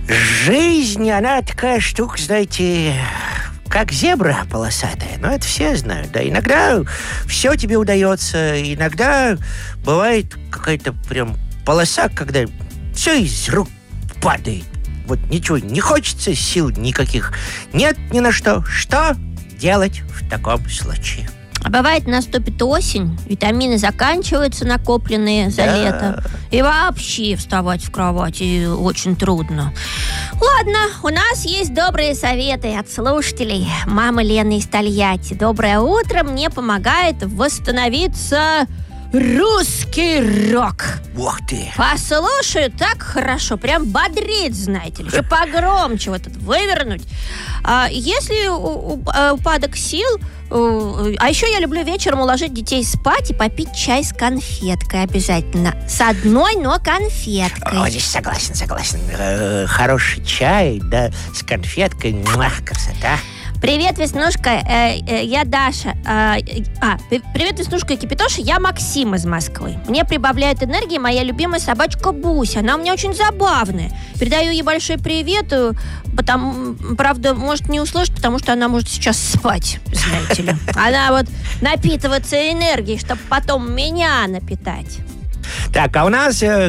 Жизнь, она такая штука, знаете, как зебра полосатая. Но это все знают, да. Иногда все тебе удается, иногда бывает какая-то прям полоса, когда все из рук падает. Вот ничего не хочется, сил никаких нет ни на что. Что делать в таком случае? А бывает, наступит осень, витамины заканчиваются, накопленные за лето. И вообще вставать в кровати очень трудно. Ладно, у нас есть добрые советы от слушателей. Мама Лена из Тольятти. Доброе утро, мне помогает восстановиться русский рок. Ух ты! Послушаю, так хорошо, прям бодрит, знаете ли. Еще погромче вот это вывернуть. Если упадок сил, а еще я люблю вечером уложить детей спать и попить чай с конфеткой обязательно. С одной, но конфеткой. О, здесь согласен. Хороший чай, да, с конфеткой. Красота. Привет, Веснушка, я Даша. Привет, Веснушка и Кипятоша, я Максим из Москвы. Мне прибавляет энергии моя любимая собачка Буся. Она у меня очень забавная. Передаю ей большой привет. Правда, может не услышать, потому что она может сейчас спать, знаете ли. Она вот напитывается энергией, чтобы потом меня напитать. Так, а у нас